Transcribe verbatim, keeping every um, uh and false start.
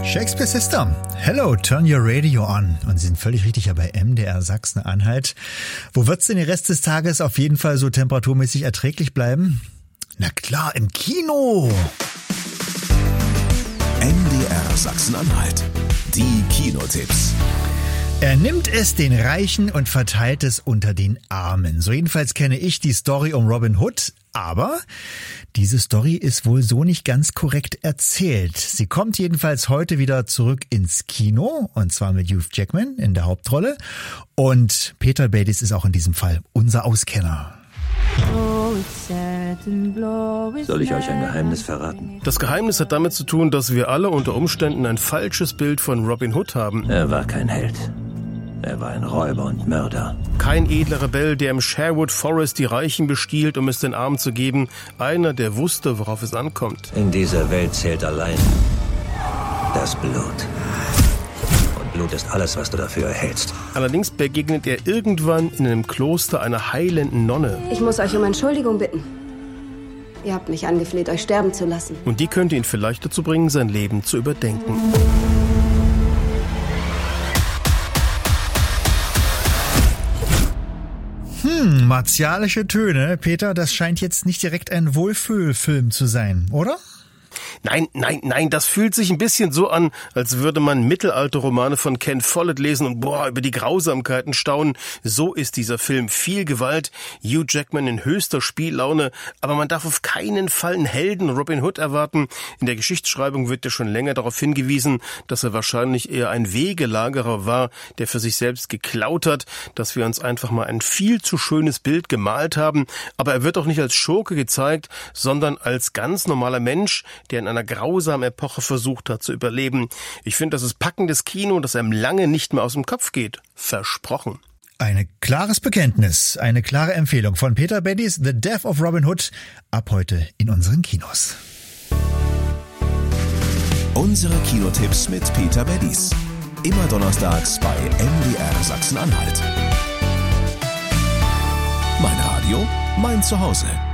Shakespeare System. Hello, turn your radio on. Und Sie sind völlig richtig hier bei M D R Sachsen-Anhalt. Wo wird's denn den Rest des Tages auf jeden Fall so temperaturmäßig erträglich bleiben? Na klar, im Kino. M D R Sachsen-Anhalt. Die Kinotipps. Er nimmt es den Reichen und verteilt es unter den Armen. So jedenfalls kenne ich die Story um Robin Hood. Aber diese Story ist wohl so nicht ganz korrekt erzählt. Sie kommt jedenfalls heute wieder zurück ins Kino, und zwar mit Hugh Jackman in der Hauptrolle. Und Peter Badies ist auch in diesem Fall unser Auskenner. Soll ich euch ein Geheimnis verraten? Das Geheimnis hat damit zu tun, dass wir alle unter Umständen ein falsches Bild von Robin Hood haben. Er war kein Held. Er war ein Räuber und Mörder. Kein edler Rebell, der im Sherwood Forest die Reichen bestiehlt, um es den Armen zu geben. Einer, der wusste, worauf es ankommt. In dieser Welt zählt allein das Blut. Und Blut ist alles, was du dafür erhältst. Allerdings begegnet er irgendwann in einem Kloster einer heilenden Nonne. Ich muss euch um Entschuldigung bitten. Ihr habt mich angefleht, euch sterben zu lassen. Und die könnte ihn vielleicht dazu bringen, sein Leben zu überdenken. Hm, martialische Töne. Peter, das scheint jetzt nicht direkt ein Wohlfühlfilm zu sein, oder? Nein, nein, nein, das fühlt sich ein bisschen so an, als würde man Mittelalterromane von Ken Follett lesen und boah, über die Grausamkeiten staunen. So ist dieser Film. Viel Gewalt, Hugh Jackman in höchster Spiellaune, aber man darf auf keinen Fall einen Helden Robin Hood erwarten. In der Geschichtsschreibung wird ja schon länger darauf hingewiesen, dass er wahrscheinlich eher ein Wegelagerer war, der für sich selbst geklaut hat, dass wir uns einfach mal ein viel zu schönes Bild gemalt haben. Aber er wird auch nicht als Schurke gezeigt, sondern als ganz normaler Mensch, der in einer grausamen Epoche versucht hat zu überleben. Ich finde, das ist packendes Kino, das einem lange nicht mehr aus dem Kopf geht. Versprochen. Ein klares Bekenntnis, eine klare Empfehlung von Peter Badies, The Death of Robin Hood, ab heute in unseren Kinos. Unsere Kinotipps mit Peter Badies. Immer donnerstags bei M D R Sachsen-Anhalt. Mein Radio, mein Zuhause.